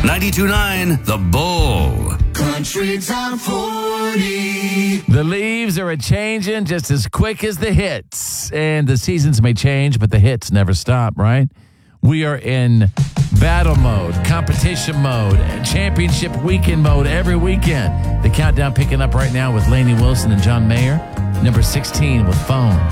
92.9 The Bull. Country Top 40. The leaves are a-changing just as quick as the hits. And the seasons may change, but the hits never stop, right? We are in battle mode, competition mode, championship weekend mode every weekend. The countdown picking up right now with Lainey Wilson and John Mayer. Number 16 with Phone.